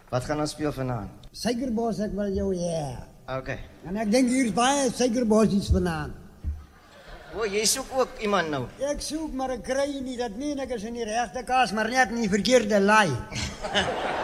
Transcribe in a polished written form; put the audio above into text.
Wat gaan ons speel vanaand? Suikerbos, ek wil jou Okay. En ek dink hier is baie suikerbosies vanaand. O, jy soek ook iemand nou. Ek soek, maar ek kry nie. Dat meen ek is in die regte kaas, maar net in die verkeerde laai.